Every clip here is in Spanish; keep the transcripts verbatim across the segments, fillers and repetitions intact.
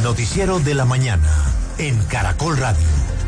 noticiero de la mañana en Caracol Radio.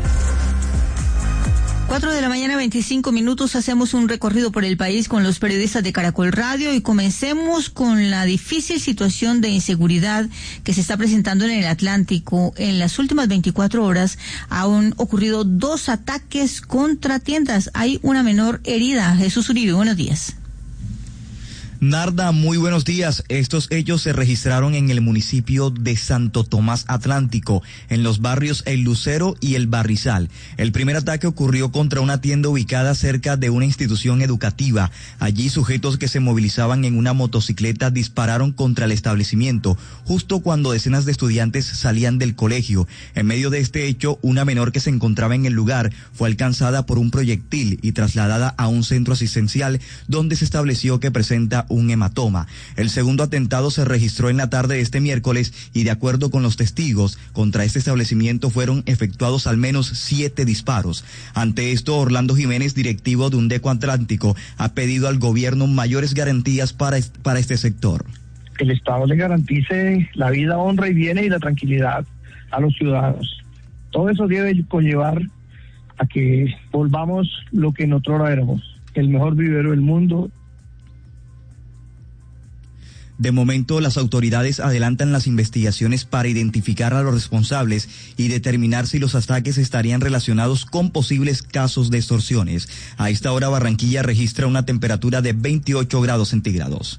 Cuatro de la mañana, veinticinco minutos, hacemos un recorrido por el país con los periodistas de Caracol Radio y comencemos con la difícil situación de inseguridad que se está presentando en el Atlántico. En las últimas veinticuatro horas han ocurrido dos ataques contra tiendas. Hay una menor herida. Jesús Uribe, buenos días. Narda, muy buenos días. Estos hechos se registraron en el municipio de Santo Tomás Atlántico, en los barrios El Lucero y El Barrizal. El primer ataque ocurrió contra una tienda ubicada cerca de una institución educativa. Allí sujetos que se movilizaban en una motocicleta dispararon contra el establecimiento, justo cuando decenas de estudiantes salían del colegio. En medio de este hecho, una menor que se encontraba en el lugar fue alcanzada por un proyectil y trasladada a un centro asistencial donde se estableció que presenta un hematoma. El segundo atentado se registró en la tarde de este miércoles y, de acuerdo con los testigos, contra este establecimiento fueron efectuados al menos siete disparos. Ante esto, Orlando Jiménez, directivo de Undeco Atlántico, ha pedido al gobierno mayores garantías para, est- para este sector. Que el Estado le garantice la vida, honra y bienes y la tranquilidad a los ciudadanos. Todo eso debe conllevar a que volvamos lo que nosotros éramos, el mejor vivero del mundo. De momento, las autoridades adelantan las investigaciones para identificar a los responsables y determinar si los ataques estarían relacionados con posibles casos de extorsiones. A esta hora, Barranquilla registra una temperatura de veintiocho grados centígrados.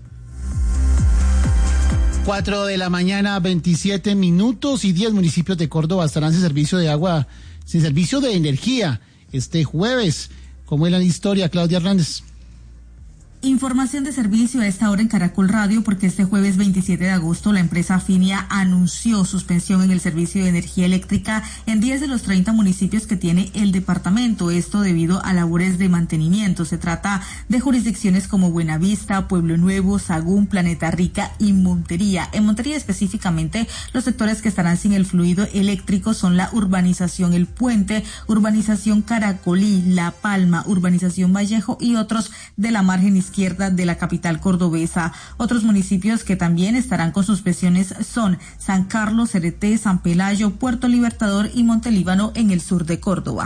Cuatro de la mañana, veintisiete minutos, y diez municipios de Córdoba estarán sin servicio de agua, sin servicio de energía este jueves. ¿Cómo es la historia, Claudia Hernández? Información de servicio a esta hora en Caracol Radio, porque este jueves veintisiete de agosto la empresa Finia anunció suspensión en el servicio de energía eléctrica en diez de los treinta municipios que tiene el departamento. Esto debido a labores de mantenimiento. Se trata de jurisdicciones como Buenavista, Pueblo Nuevo, Sagún, Planeta Rica y Montería. En Montería específicamente, los sectores que estarán sin el fluido eléctrico son la urbanización El Puente, urbanización Caracolí, La Palma, urbanización Vallejo y otros de la margen izquierda izquierda de la capital cordobesa. Otros municipios que también estarán con suspensiones son San Carlos, Cereté, San Pelayo, Puerto Libertador y Montelíbano en el sur de Córdoba.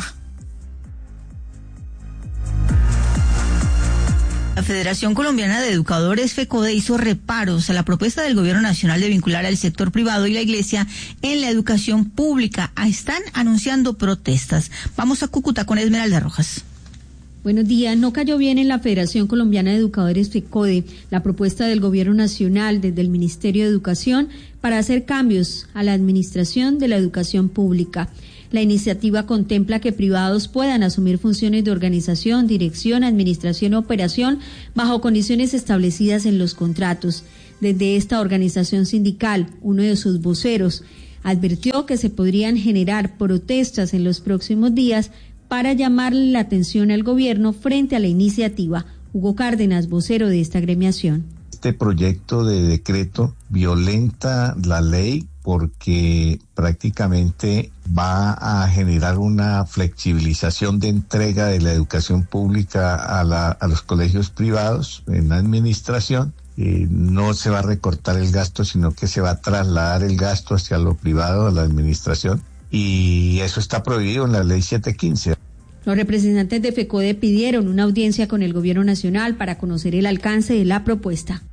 La Federación Colombiana de Educadores, FECODE, hizo reparos a la propuesta del Gobierno Nacional de vincular al sector privado y la Iglesia en la educación pública. Están anunciando protestas. Vamos a Cúcuta con Esmeralda Rojas. Buenos días. No cayó bien en la Federación Colombiana de Educadores, FECODE, la propuesta del Gobierno Nacional desde el Ministerio de Educación para hacer cambios a la administración de la educación pública. La iniciativa contempla que privados puedan asumir funciones de organización, dirección, administración y operación bajo condiciones establecidas en los contratos. Desde esta organización sindical, uno de sus voceros advirtió que se podrían generar protestas en los próximos días para llamarle la atención al gobierno frente a la iniciativa. Hugo Cárdenas, vocero de esta agremiación. Este proyecto de decreto violenta la ley porque prácticamente va a generar una flexibilización de entrega de la educación pública a, la, a los colegios privados en la administración. Eh, no se va a recortar el gasto, sino que se va a trasladar el gasto hacia lo privado, a la administración. Y eso está prohibido en la ley setecientos quince. Los representantes de FECODE pidieron una audiencia con el Gobierno Nacional para conocer el alcance de la propuesta.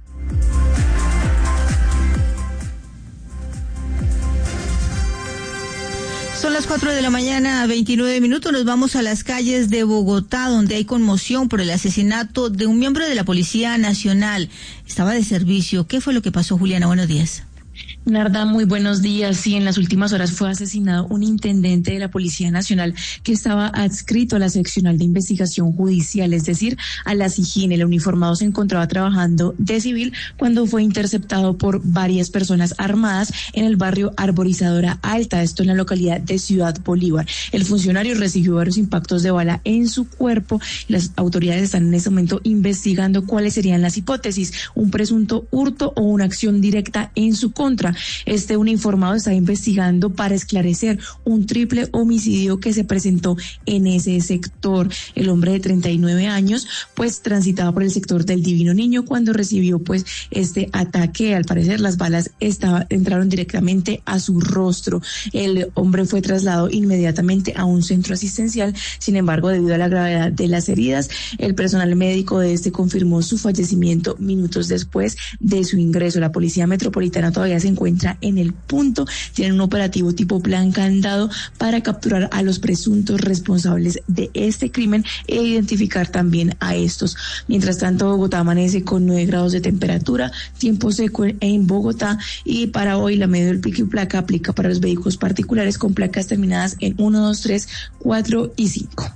Son las cuatro de la mañana, veintinueve minutos. Nos vamos a las calles de Bogotá, donde hay conmoción por el asesinato de un miembro de la Policía Nacional. Estaba de servicio. ¿Qué fue lo que pasó, Juliana? Buenos días. Narda, muy buenos días. Sí, en las últimas horas fue asesinado un intendente de la Policía Nacional que estaba adscrito a la Seccional de Investigación Judicial, es decir, a la SIJIN. El uniformado se encontraba trabajando de civil cuando fue interceptado por varias personas armadas en el barrio Arborizadora Alta, esto en la localidad de Ciudad Bolívar. El funcionario recibió varios impactos de bala en su cuerpo. Las autoridades están en este momento investigando cuáles serían las hipótesis, un presunto hurto o una acción directa en su contra. Tierra. Este uniformado está investigando para esclarecer un triple homicidio que se presentó en ese sector. El hombre de treinta y nueve años pues transitaba por el sector del Divino Niño cuando recibió pues este ataque. Al parecer las balas estaba, entraron directamente a su rostro. El hombre fue trasladado inmediatamente a un centro asistencial. Sin embargo, debido a la gravedad de las heridas, el personal médico de este confirmó su fallecimiento minutos después de su ingreso. La Policía Metropolitana todavía se encuentra en el punto. Tienen un operativo tipo plan candado para capturar a los presuntos responsables de este crimen e identificar también a estos. Mientras tanto, Bogotá amanece con nueve grados de temperatura, tiempo seco en Bogotá, y para hoy la medida del pico y placa aplica para los vehículos particulares con placas terminadas en uno, dos, tres, cuatro y cinco.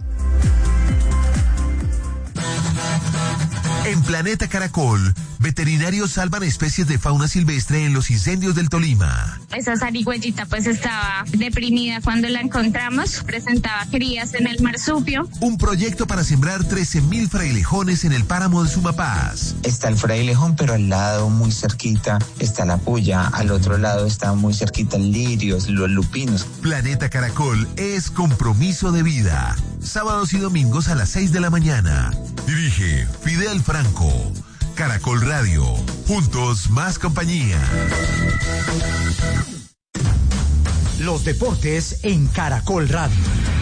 En Planeta Caracol, veterinarios salvan especies de fauna silvestre en los incendios del Tolima. Esa zarigüeyita pues estaba deprimida cuando la encontramos, presentaba crías en el marsupio. Un proyecto para sembrar trece mil frailejones en el páramo de Sumapaz. Está el frailejón, pero al lado, muy cerquita, está la puya. Al otro lado está muy cerquita el lirios, los lupinos. Planeta Caracol es compromiso de vida. Sábados y domingos a las seis de la mañana. Dirige Fidel Franco. Caracol Radio. Juntos más compañía. Los deportes en Caracol Radio.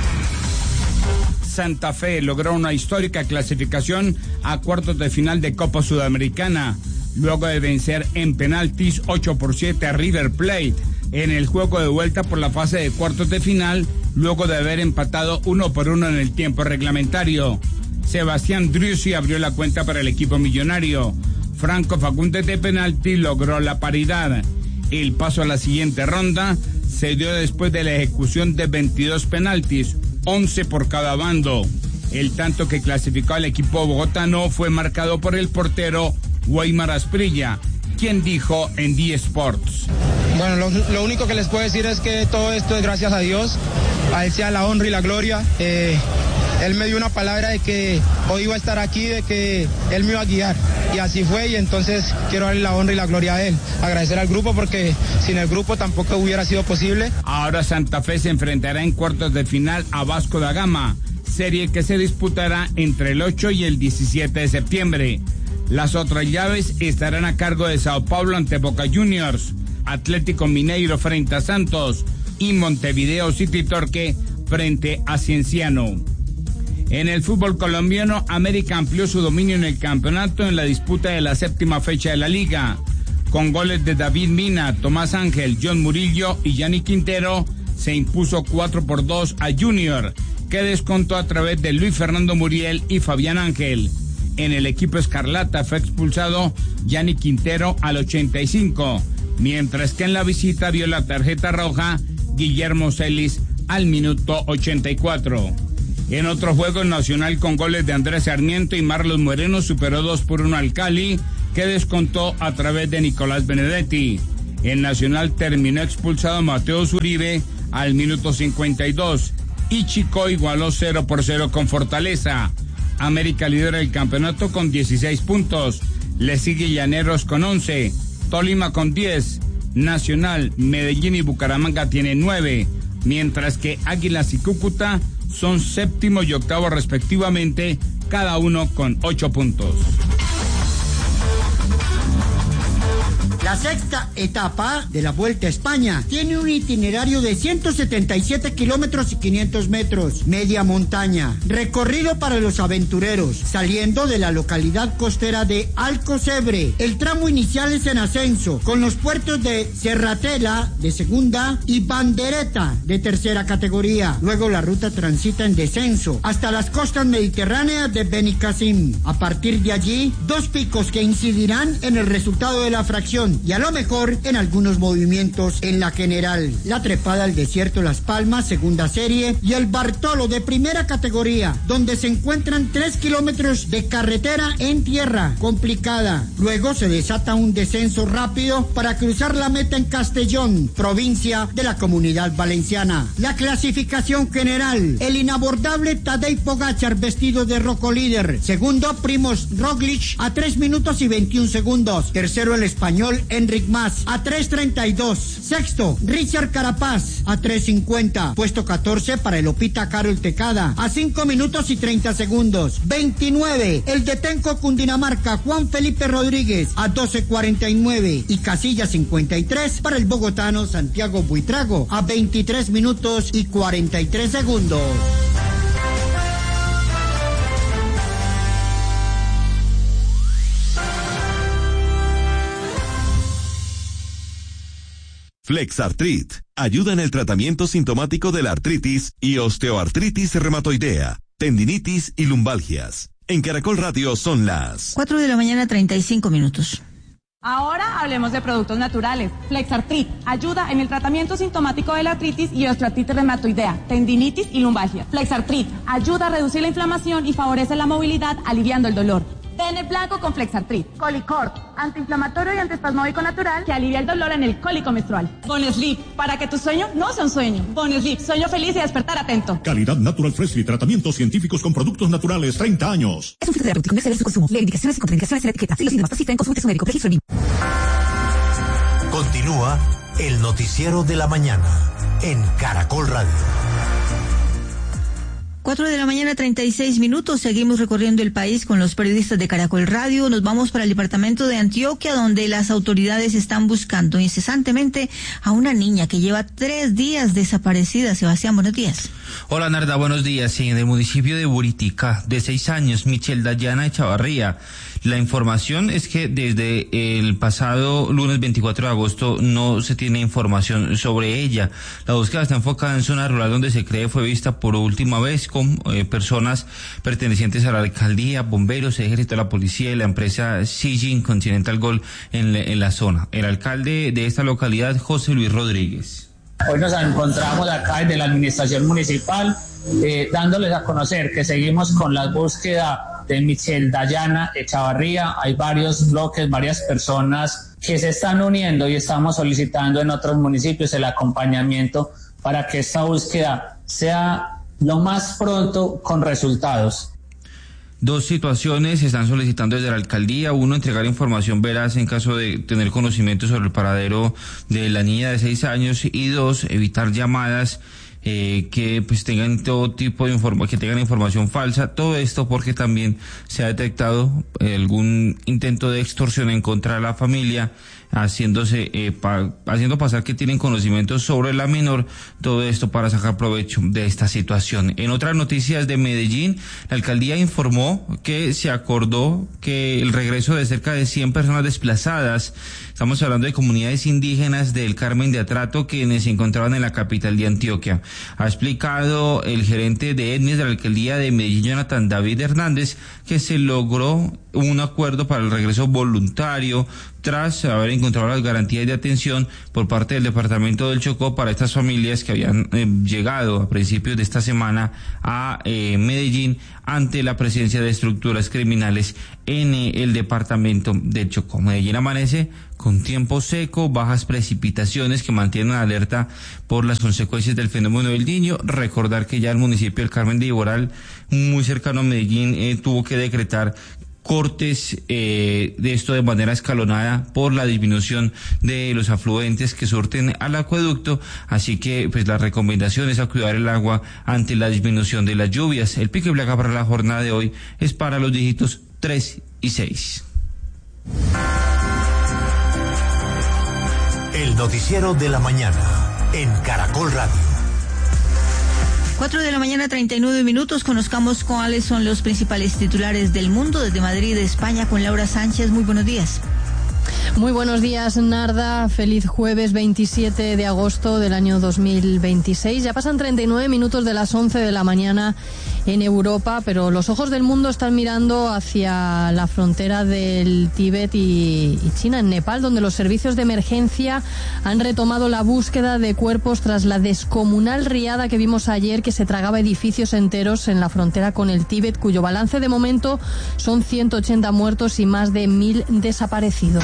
Santa Fe logró una histórica clasificación a cuartos de final de Copa Sudamericana, luego de vencer en penaltis ocho por siete a River Plate en el juego de vuelta por la fase de cuartos de final, luego de haber empatado uno por uno en el tiempo reglamentario. Sebastián Driussi abrió la cuenta para el equipo millonario. Franco Fagundes de penalti logró la paridad. El paso a la siguiente ronda se dio después de la ejecución de veintidós penaltis, once por cada bando. El tanto que clasificó al equipo bogotano fue marcado por el portero Weimar Asprilla, quien dijo en D Sports: Bueno, lo, lo único que les puedo decir es que todo esto es gracias a Dios. A Él sea la honra y la gloria. Eh, Él me dio una palabra de que hoy iba a estar aquí, de que Él me iba a guiar. Y así fue, y entonces quiero darle la honra y la gloria a Él. Agradecer al grupo, porque sin el grupo tampoco hubiera sido posible. Ahora Santa Fe se enfrentará en cuartos de final a Vasco da Gama, serie que se disputará entre el ocho y el diecisiete de septiembre. Las otras llaves estarán a cargo de Sao Paulo ante Boca Juniors, Atlético Mineiro frente a Santos y Montevideo City Torque frente a Cienciano. En el fútbol colombiano, América amplió su dominio en el campeonato en la disputa de la séptima fecha de la liga. Con goles de David Mina, Tomás Ángel, John Murillo y Yanni Quintero, se impuso cuatro por dos a Junior, que descontó a través de Luis Fernando Muriel y Fabián Ángel. En el equipo escarlata fue expulsado Yanni Quintero al ochenta y cinco, mientras que en la visita vio la tarjeta roja Guillermo Celis al minuto ochenta y cuatro. En otro juego, el Nacional con goles de Andrés Sarmiento y Marlos Moreno superó dos por uno al Cali, que descontó a través de Nicolás Benedetti. El Nacional terminó expulsado Mateo Zuribe al minuto cincuenta y dos y Chico igualó cero por cero con Fortaleza. América lidera el campeonato con dieciséis puntos, le sigue Llaneros con once, Tolima con diez, Nacional, Medellín y Bucaramanga tienen nueve, mientras que Águilas y Cúcuta son séptimo y octavo respectivamente, cada uno con ocho puntos. La sexta etapa de la Vuelta a España tiene un itinerario de ciento setenta y siete kilómetros y quinientos metros, media montaña, recorrido para los aventureros, saliendo de la localidad costera de Alcocebre. El tramo inicial es en ascenso, con los puertos de Serratela, de segunda, y Bandereta, de tercera categoría. Luego la ruta transita en descenso, hasta las costas mediterráneas de Benicassim. A partir de allí, dos picos que incidirán en el resultado de la fracción, y a lo mejor en algunos movimientos en la general. La trepada al desierto Las Palmas, segunda serie, y el Bartolo de primera categoría, donde se encuentran tres kilómetros de carretera en tierra complicada. Luego se desata un descenso rápido para cruzar la meta en Castellón, provincia de la Comunidad Valenciana. La clasificación general: el inabordable Tadej Pogačar vestido de rojo líder, segundo Primož Roglič a tres minutos y veintiún segundos, tercero el español Paul Enric Mas a tres treinta y dos. Sexto, Richard Carapaz a tres cincuenta. Puesto catorce para el Opita Carol Tecada a cinco minutos y treinta segundos. veintinueve, el de Tenco Cundinamarca Juan Felipe Rodríguez a doce cuarenta y nueve. Y casilla cincuenta y tres para el bogotano Santiago Buitrago a veintitrés minutos y cuarenta y tres segundos. Flexartrit ayuda en el tratamiento sintomático de la artritis y osteoartritis reumatoidea, tendinitis y lumbalgias. En Caracol Radio son las cuatro de la mañana, treinta y cinco minutos. Ahora hablemos de productos naturales. Flexartrit ayuda en el tratamiento sintomático de la artritis y osteoartritis reumatoidea, tendinitis y lumbalgia. Flexartrit ayuda a reducir la inflamación y favorece la movilidad, aliviando el dolor. Tene blanco con Flexartrit. Colicort, antiinflamatorio y antiespasmódico natural que alivia el dolor en el cólico menstrual. Bonesleep, para que tu sueño no sea un sueño. Bonesleep, sueño feliz y despertar atento. Calidad Natural Freshly, tratamientos científicos con productos naturales, treinta años. Es un fitoterapéutico, no es su consumo. Lee indicaciones y contraindicaciones en la etiqueta. Si los síntomas persisten, consulte a su médico. Registro en Continúa el noticiero de la mañana en Caracol Radio. cuatro de la mañana, treinta y seis minutos. Seguimos recorriendo el país con los periodistas de Caracol Radio. Nos vamos para el departamento de Antioquia, donde las autoridades están buscando incesantemente a una niña que lleva tres días desaparecida. Sebastián, buenos días. Hola, Narda, buenos días. Sí, en el municipio de Buritica, de seis años, Michelle Dayana Echavarría. La información es que desde el pasado lunes veinticuatro de agosto no se tiene información sobre ella. La búsqueda está enfocada en zona rural donde se cree fue vista por última vez con eh, personas pertenecientes a la alcaldía, bomberos, ejército, la policía y la empresa Sijin Continental Gold en, en la zona. El alcalde de esta localidad, José Luis Rodríguez. Hoy nos encontramos acá desde la administración municipal eh, dándoles a conocer que seguimos con la búsqueda de Michelle Dayana Echavarría. Hay varios bloques, varias personas que se están uniendo y estamos solicitando en otros municipios el acompañamiento para que esta búsqueda sea lo más pronto con resultados. Dos situaciones se están solicitando desde la alcaldía. Uno, entregar información veraz en caso de tener conocimiento sobre el paradero de la niña de seis años. Y dos, evitar llamadas Eh, que pues tengan todo tipo de información, que tengan información falsa. Todo esto porque también se ha detectado eh, algún intento de extorsión en contra de la familia, haciéndose eh, pa, haciendo pasar que tienen conocimiento sobre la menor. Todo esto para sacar provecho de esta situación. En otras noticias de Medellín, la alcaldía informó que se acordó que el regreso de cerca de cien personas desplazadas, estamos hablando de comunidades indígenas del Carmen de Atrato, quienes se encontraban en la capital de Antioquia. Ha explicado el gerente de etnias de la alcaldía de Medellín, Jonathan David Hernández, que se logró un acuerdo para el regreso voluntario tras haber encontrado las garantías de atención por parte del departamento del Chocó para estas familias que habían eh, llegado a principios de esta semana a eh, Medellín ante la presencia de estructuras criminales en eh, el departamento del Chocó. Medellín amanece con tiempo seco, bajas precipitaciones que mantienen alerta por las consecuencias del fenómeno del Niño. Recordar que ya el municipio del Carmen de Iboral, muy cercano a Medellín, eh, tuvo que decretar cortes eh, de esto de manera escalonada por la disminución de los afluentes que surten al acueducto, así que pues la recomendación es a cuidar el agua ante la disminución de las lluvias. El pico y placa para la jornada de hoy es para los dígitos tres y seis. El noticiero de la mañana en Caracol Radio. cuatro de la mañana, treinta y nueve minutos. Conozcamos cuáles son los principales titulares del mundo desde Madrid, España, con Laura Sánchez. Muy buenos días. Muy buenos días, Narda. Feliz jueves veintisiete de agosto del año dos mil veintiséis. Ya pasan treinta y nueve minutos de las once de la mañana en Europa, pero los ojos del mundo están mirando hacia la frontera del Tíbet y, y China, en Nepal, donde los servicios de emergencia han retomado la búsqueda de cuerpos tras la descomunal riada que vimos ayer, que se tragaba edificios enteros en la frontera con el Tíbet, cuyo balance de momento son ciento ochenta muertos y más de mil desaparecidos.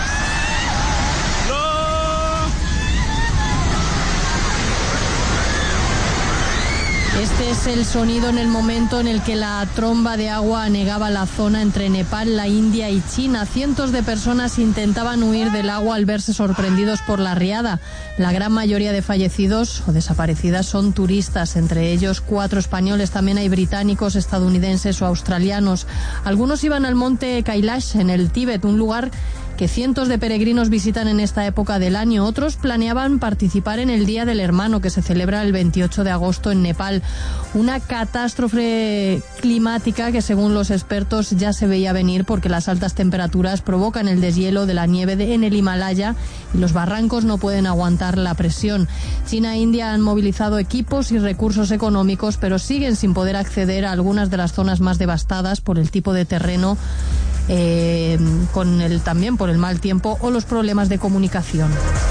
Este es el sonido en el momento en el que la tromba de agua anegaba la zona entre Nepal, la India y China. Cientos de personas intentaban huir del agua al verse sorprendidos por la riada. La gran mayoría de fallecidos o desaparecidas son turistas, entre ellos cuatro españoles. También hay británicos, estadounidenses o australianos. Algunos iban al monte Kailash, en el Tíbet, un lugar que cientos de peregrinos visitan en esta época del año. Otros planeaban participar en el Día del Hermano, que se celebra el veintiocho de agosto en Nepal. Una catástrofe climática que, según los expertos, ya se veía venir porque las altas temperaturas provocan el deshielo de la nieve de, en el Himalaya y los barrancos no pueden aguantar la presión. China e India han movilizado equipos y recursos económicos, pero siguen sin poder acceder a algunas de las zonas más devastadas por el tipo de terreno, Eh, con el, también por el mal tiempo o los problemas de comunicación.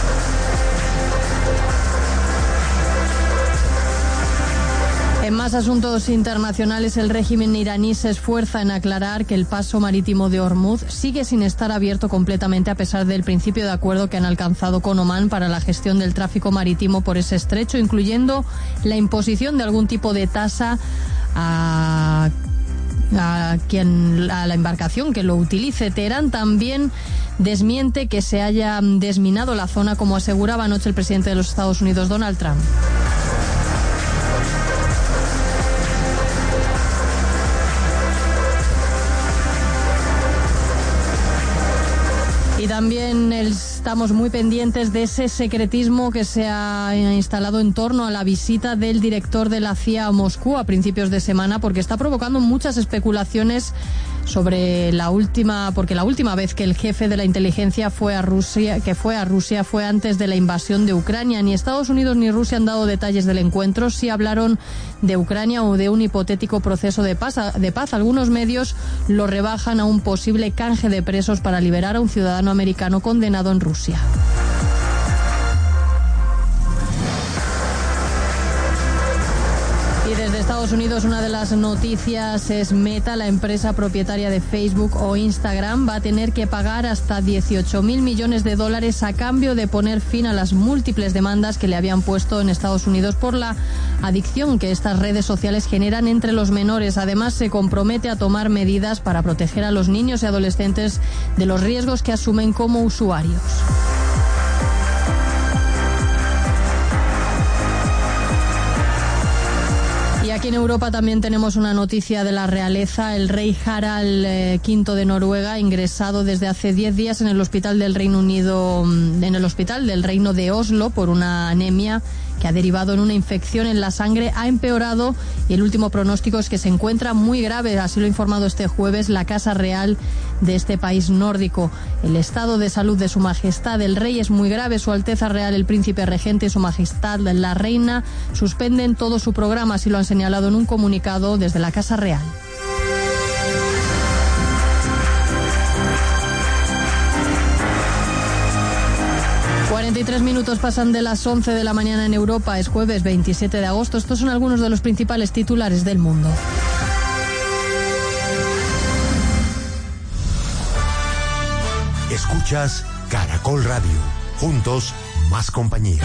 En más asuntos internacionales, el régimen iraní se esfuerza en aclarar que el paso marítimo de Hormuz sigue sin estar abierto completamente a pesar del principio de acuerdo que han alcanzado con Omán para la gestión del tráfico marítimo por ese estrecho, incluyendo la imposición de algún tipo de tasa a a quien a la embarcación que lo utilice. Teherán también desmiente que se haya desminado la zona, como aseguraba anoche el presidente de los Estados Unidos, Donald Trump. Y también estamos muy pendientes de ese secretismo que se ha instalado en torno a la visita del director de la C I A a Moscú a principios de semana, porque está provocando muchas especulaciones sobre la última, porque la última vez que el jefe de la inteligencia fue a Rusia, que fue a Rusia, fue antes de la invasión de Ucrania. Ni Estados Unidos ni Rusia han dado detalles del encuentro. Sí hablaron de Ucrania o de un hipotético proceso de paz. De paz. Algunos medios lo rebajan a un posible canje de presos para liberar a un ciudadano americano condenado en Rusia. Y desde Estados Unidos, una de las noticias es Meta, la empresa propietaria de Facebook o Instagram, va a tener que pagar hasta dieciocho mil millones de dólares a cambio de poner fin a las múltiples demandas que le habían puesto en Estados Unidos por la adicción que estas redes sociales generan entre los menores. Además, se compromete a tomar medidas para proteger a los niños y adolescentes de los riesgos que asumen como usuarios. Y aquí en Europa también tenemos una noticia de la realeza. El rey Harald eh, quinto de Noruega, ingresado desde hace diez días en el hospital del Reino Unido, en el hospital del Reino de Oslo por una anemia que ha derivado en una infección en la sangre, ha empeorado y el último pronóstico es que se encuentra muy grave. Así lo ha informado este jueves la Casa Real de este país nórdico. El estado de salud de Su Majestad el Rey es muy grave. Su Alteza Real el Príncipe Regente y Su Majestad la Reina suspenden todo su programa, así lo han señalado en un comunicado desde la Casa Real. cuarenta y tres minutos pasan de las once de la mañana en Europa. Es jueves veintisiete de agosto. Estos son algunos de los principales titulares del mundo. Escuchas Caracol Radio. Juntos, más compañía.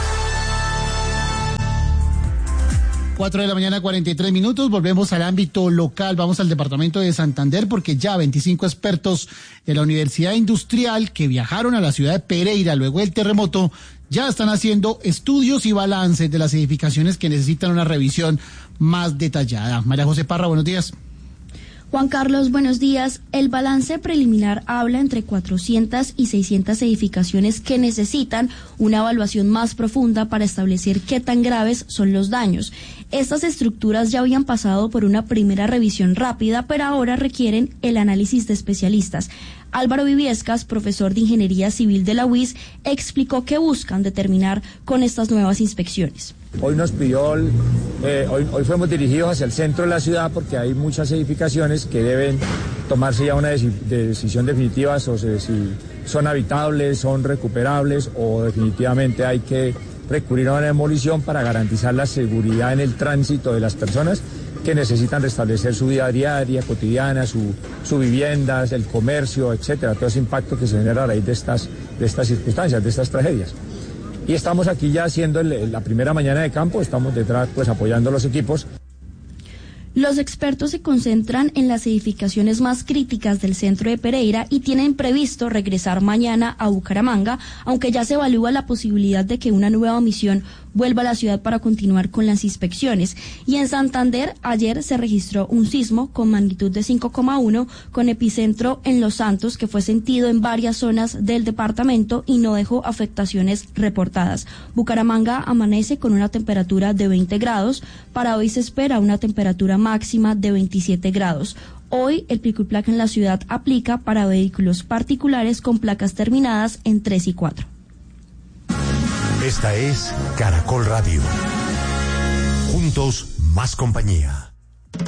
cuatro de la mañana, cuarenta y tres minutos. Volvemos al ámbito local. Vamos al departamento de Santander porque ya veinticinco expertos de la Universidad Industrial que viajaron a la ciudad de Pereira luego del terremoto ya están haciendo estudios y balances de las edificaciones que necesitan una revisión más detallada. María José Parra, buenos días. Juan Carlos, buenos días. El balance preliminar habla entre cuatrocientas y seiscientas edificaciones que necesitan una evaluación más profunda para establecer qué tan graves son los daños. Estas estructuras ya habían pasado por una primera revisión rápida, pero ahora requieren el análisis de especialistas. Álvaro Viviescas, profesor de Ingeniería Civil de la U I S, explicó qué buscan determinar con estas nuevas inspecciones. Hoy nos pidió, eh, hoy, hoy fuimos dirigidos hacia el centro de la ciudad porque hay muchas edificaciones que deben tomarse ya una deci- decisión definitiva sobre si son habitables, son recuperables o definitivamente hay que recurrir a una demolición para garantizar la seguridad en el tránsito de las personas que necesitan restablecer su vida diaria, cotidiana, su, su vivienda, el comercio, etcétera, todo ese impacto que se genera a raíz de estas, de estas circunstancias, de estas tragedias. y estamos aquí ya haciendo el, la primera mañana de campo, estamos detrás pues apoyando a los equipos. Los expertos se concentran en las edificaciones más críticas del centro de Pereira y tienen previsto regresar mañana a Bucaramanga, aunque ya se evalúa la posibilidad de que una nueva misión vuelva a la ciudad para continuar con las inspecciones. Y en Santander, ayer se registró un sismo con magnitud de cinco coma uno con epicentro en Los Santos, que fue sentido en varias zonas del departamento y no dejó afectaciones reportadas. Bucaramanga amanece con una temperatura de veinte grados. Para hoy se espera una temperatura máxima de veintisiete grados. Hoy el pico y placa en la ciudad aplica para vehículos particulares con placas terminadas en tres y cuatro. Esta es Caracol Radio. Juntos, más compañía.